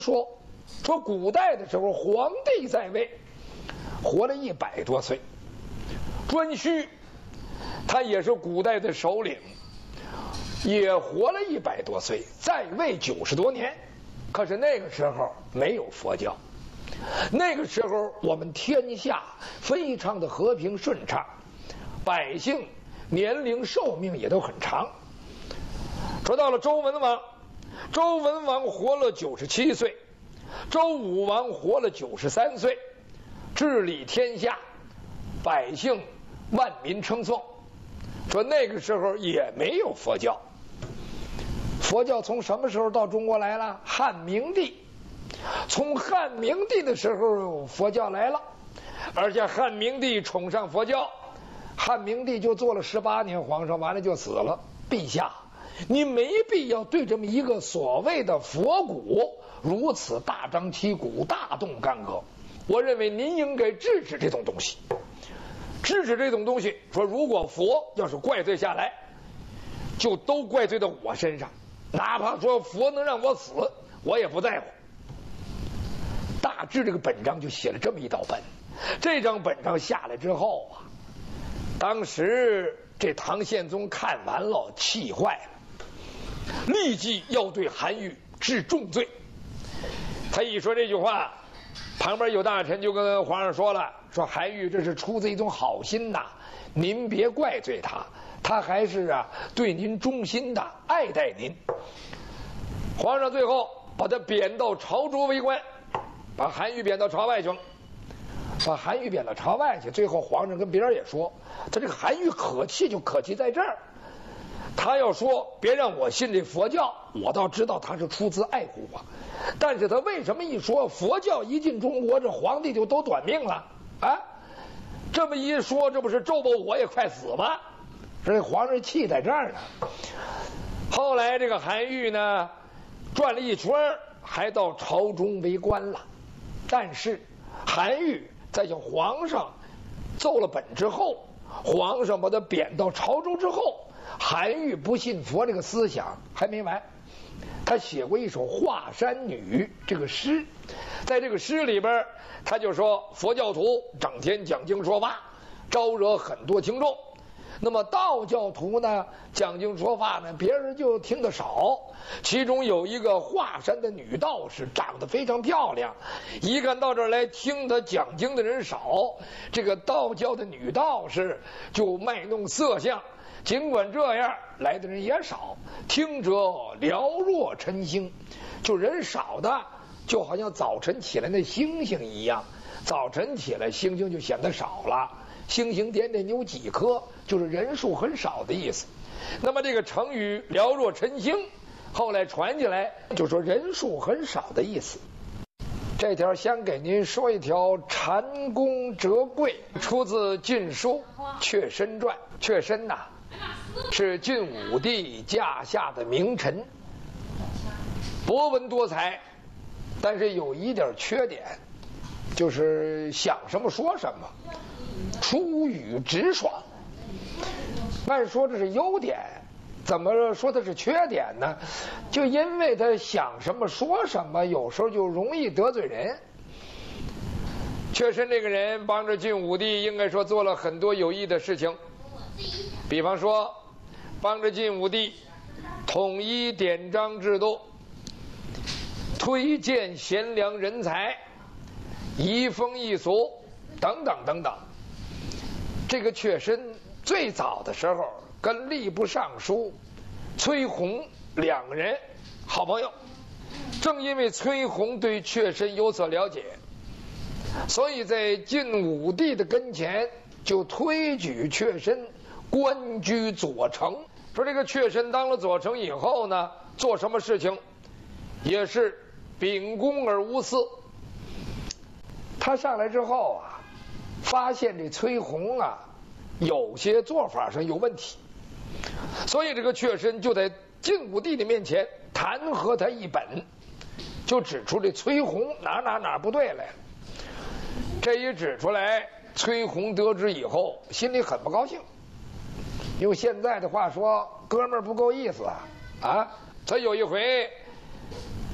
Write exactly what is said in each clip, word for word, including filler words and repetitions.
说说古代的时候，皇帝在位，活了一百多岁。颛顼，他也是古代的首领，也活了一百多岁，在位九十多年。可是那个时候没有佛教，那个时候我们天下非常的和平顺畅，百姓年龄寿命也都很长。说到了周文王，周文王活了九十七岁，周武王活了九十三岁，治理天下，百姓万民称颂。说那个时候也没有佛教。佛教从什么时候到中国来了？汉明帝。从汉明帝的时候佛教来了，而且汉明帝崇尚佛教，汉明帝就做了十八年皇上，完了就死了。陛下，你没必要对这么一个所谓的佛骨如此大张旗鼓、大动干戈。我认为您应该制止这种东西，制止这种东西。说如果佛要是怪罪下来，就都怪罪到我身上，哪怕说佛能让我死，我也不在乎。大致这个本章就写了这么一道本。这张本章下来之后啊，当时这唐宪宗看完了，气坏了，立即要对韩愈治重罪。他一说这句话，旁边有大臣就跟皇上说了，说韩愈这是出自一种好心呐，您别怪罪他，他还是啊对您忠心的，爱戴您。皇上最后把他贬到朝中为官，把韩愈贬到朝外去了，把韩愈贬到朝外去。最后皇上跟别人也说，他这个韩愈可气就可气在这儿，他要说别让我信这佛教，我倒知道他是出自爱护我，但是他为什么一说佛教一进中国，这皇帝就都短命了啊？这么一说，这不是咒吧我也快死吗？所以皇上气在这儿呢。后来这个韩愈呢转了一圈，还到朝中为官了。但是韩愈在向皇上奏了本之后，皇上把他贬到潮州之后，韩愈不信佛这个思想还没完，他写过一首《华山女》这个诗。在这个诗里边，他就说佛教徒整天讲经说法，招惹很多听众。那么道教徒呢，讲经说法呢，别人就听得少。其中有一个华山的女道士，长得非常漂亮，一看到这儿来听他讲经的人少，这个道教的女道士就卖弄色相。尽管这样，来的人也少，听者寥若晨星，就人少的就好像早晨起来那星星一样，早晨起来星星就显得少了，星星点点有几颗，就是人数很少的意思。那么这个成语寥若晨星后来传起来就说人数很少的意思。这条先给您说一条蟾宫折桂，出自《晋书·阙身传》。阙身呐、啊，是晋武帝驾下的名臣，博闻多才，但是有一点缺点，就是想什么说什么，出语直爽。按说这是优点，怎么说它是缺点呢？就因为他想什么说什么，有时候就容易得罪人。阙身这个人帮着晋武帝，应该说做了很多有益的事情。比方说，帮着晋武帝统一典章制度，推荐贤良人才，移风易俗等等等等。这个阙身最早的时候跟吏部尚书崔洪两个人好朋友，正因为崔洪对阙身有所了解，所以在晋武帝的跟前就推举阙身官居左丞。说这个阙身当了左丞以后呢，做什么事情也是秉公而无私。他上来之后啊，发现这崔洪啊有些做法上有问题，所以这个阙身就在晋武帝的面前弹劾他一本，就指出这崔洪哪哪哪不对来了。这一指出来，崔洪得知以后心里很不高兴，用现在的话说，哥们儿不够意思啊啊！他有一回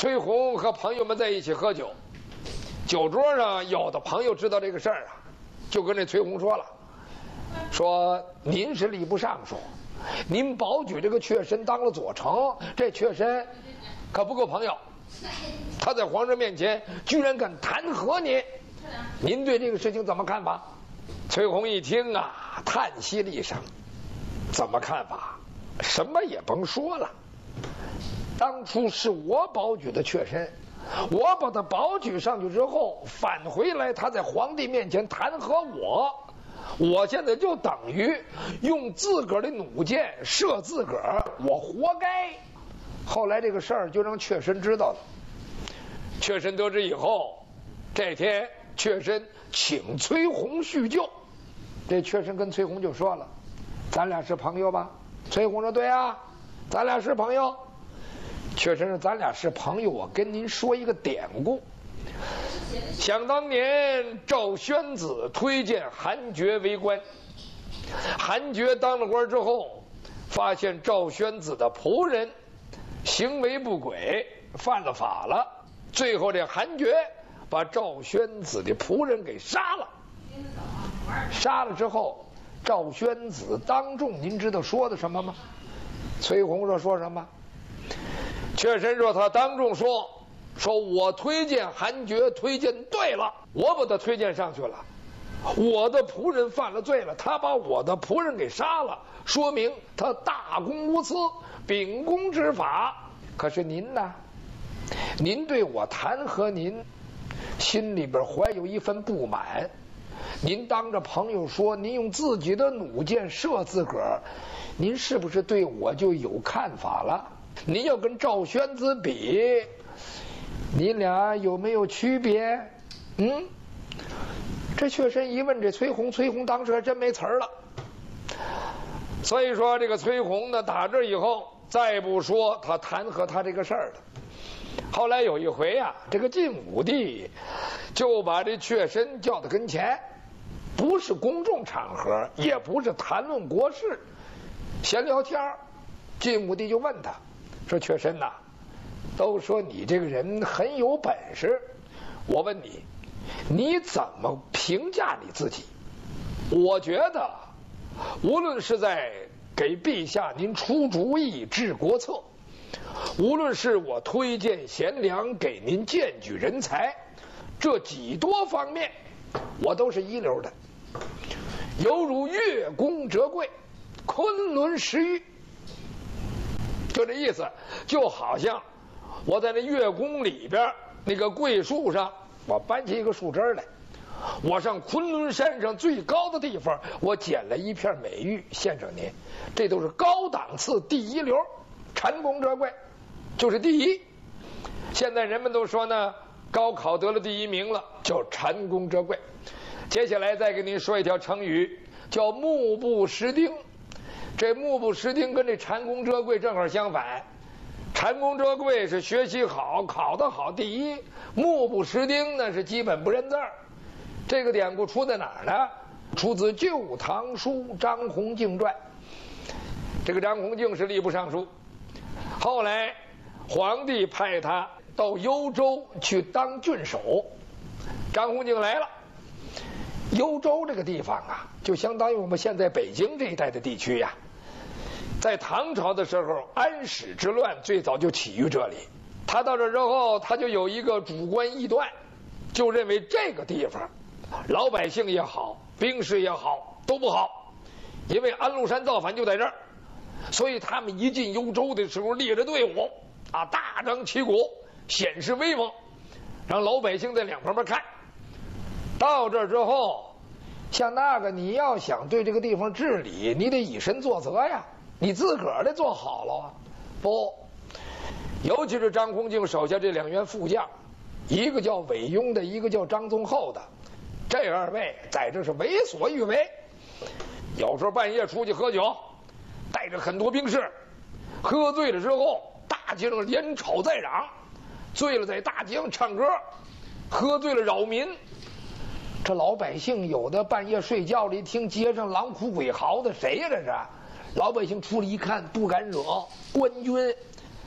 崔洪和朋友们在一起喝酒，酒桌上有的朋友知道这个事儿啊，就跟这崔洪说了，说您是吏部尚书，您保举这个阙身当了左丞，这阙身可不够朋友，他在皇上面前居然敢弹劾您，您对这个事情怎么看法？崔洪一听啊，叹息了一声，怎么看法？什么也甭说了，当初是我保举的阙身，我把他保举上去之后，返回来他在皇帝面前弹劾我，我现在就等于用自个儿的弩箭射自个儿，我活该。后来这个事儿就让阙身知道了，阙身得知以后，这天阙身请崔洪叙旧，这阙身跟崔洪就说了，咱俩是朋友吧？崔洪说对啊，咱俩是朋友。阙身说咱俩是朋友，我跟您说一个典故。想当年赵宣子推荐韩厥为官，韩厥当了官之后，发现赵宣子的仆人行为不轨，犯了法了，最后这韩厥把赵宣子的仆人给杀了。杀了之后，赵宣子当众，您知道说的什么吗？崔洪说说什么？阙身说他当众说，说我推荐韩厥推荐对了，我把他推荐上去了，我的仆人犯了罪了，他把我的仆人给杀了，说明他大公无私，秉公执法。可是您呢？您对我弹劾您，心里边怀有一份不满，您当着朋友说您用自己的弩箭射自个儿，您是不是对我就有看法了？您要跟赵宣子比，你俩有没有区别？嗯，这阙身一问这崔洪，崔洪当时还真没词儿了。所以说这个崔洪呢，打这以后再不说他弹劾他这个事儿了。后来有一回啊，这个晋武帝就把这阙身叫到跟前，不是公众场合，也不是谈论国事，闲聊天儿。晋武帝就问他说，阙身呐，都说你这个人很有本事，我问你，你怎么评价你自己？我觉得无论是在给陛下您出主意治国策，无论是我推荐贤良给您荐举人才，这几多方面我都是一流的，犹如月宫折桂，昆仑石玉，就这意思，就好像我在那月宫里边那个桂树上，我搬起一个树枝来，我上昆仑山上最高的地方，我捡了一片美玉献上您，这都是高档次第一流，蟾宫折桂就是第一。现在人们都说呢，高考得了第一名了，叫蟾宫折桂。接下来再给您说一条成语，叫目不识丁。这目不识丁跟这蟾宫折桂正好相反，蟾宫折桂是学习好，考得好第一，目不识丁呢是基本不认字儿。这个典故出在哪儿呢？出自《旧唐书·张弘敬传》。这个张弘敬是吏部尚书，后来皇帝派他到幽州去当郡守，张弘敬来了。幽州这个地方啊，就相当于我们现在北京这一带的地区呀、啊。在唐朝的时候，安史之乱最早就起于这里。他到这之后，他就有一个主观臆断，就认为这个地方老百姓也好，兵士也好都不好，因为安禄山造反就在这儿，所以他们一进幽州的时候列着队伍啊，大张旗鼓，显示威风，让老百姓在两旁边看。到这儿之后，像那个你要想对这个地方治理，你得以身作则呀，你自个儿得做好了啊。不，尤其是张弘敬手下这两员副将，一个叫韦庸的，一个叫张宗厚的，这二位在这是为所欲为。有时候半夜出去喝酒，带着很多兵士，喝醉了之后大街上连吵再嚷，醉了在大街上唱歌，喝醉了扰民。这老百姓有的半夜睡觉里听街上狼哭鬼嚎的，谁呀这是？老百姓出来一看不敢惹，官军。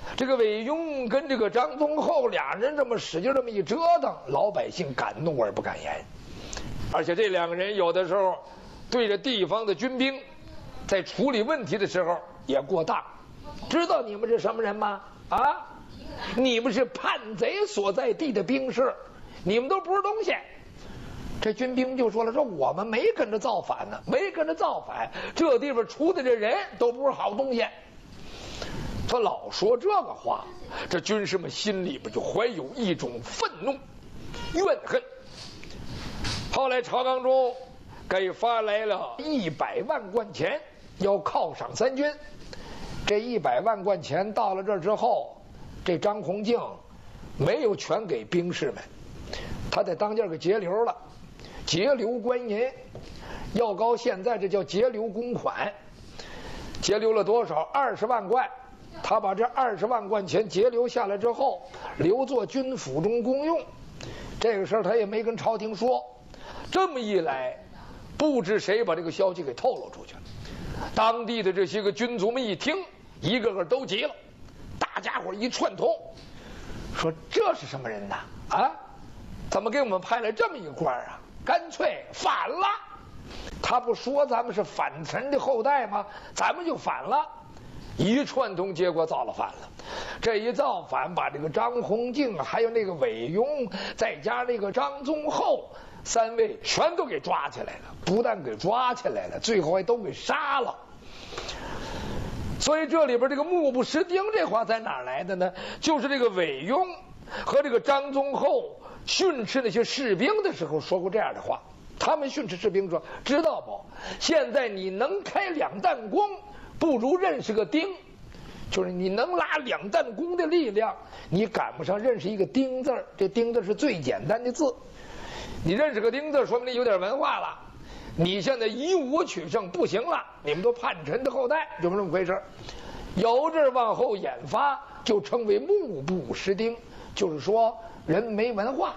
这个韦庸跟这个张宗厚俩人这么使劲这么一折腾，老百姓敢怒而不敢言。而且这两个人有的时候对着地方的军兵，在处理问题的时候也过当。知道你们是什么人吗？啊，你们是叛贼所在地的兵士，你们都不是东西。这军兵就说了，说我们没跟着造反呢，没跟着造反，这地方出的这人都不是好东西。他老说这个话，这军士们心里边就怀有一种愤怒、怨恨。后来朝纲中给发来了一百万贯钱，要犒赏三军。这一百万贯钱到了这儿之后，这张弘敬没有全给兵士们，他在当间给节流了，节流官银。要高现在这叫节流公款，节流了多少？二十万贯。他把这二十万贯钱节流下来之后，留作军府中公用。这个事儿他也没跟朝廷说。这么一来，不知谁把这个消息给透露出去了。当地的这些个军卒们一听，一个个都急了，大家伙一串通，说这是什么人呐？啊，怎么给我们派来这么一官啊？干脆反了！他不说咱们是反臣的后代吗？咱们就反了。一串通，结果造了反了。这一造反，把这个张弘敬还有那个韦庸，再加那个张宗厚三位全都给抓起来了。不但给抓起来了，最后还都给杀了。所以这里边这个目不识丁这话在哪来的呢？就是这个韦庸和这个张宗厚训斥那些士兵的时候说过这样的话。他们训斥士兵说：“知道不？现在你能开两弹弓，不如认识个钉。就是你能拉两弹弓的力量，你赶不上认识一个钉字儿。这钉字是最简单的字，你认识个钉字，说明你有点文化了。你现在以武取胜不行了，你们都叛臣的后代，就这么回事。由这往后演发，就称为目不识丁，就是说人没文化。”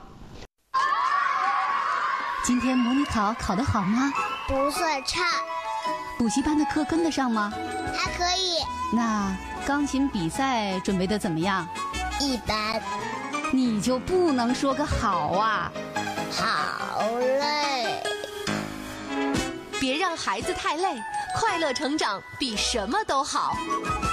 今天模拟考考得好吗？ 不算差。 补习班的课跟得上吗？ 还可以。 那钢琴比赛准备得怎么样？ 一般。 你就不能说个好啊？ 好累。 别让孩子太累，快乐成长比什么都好。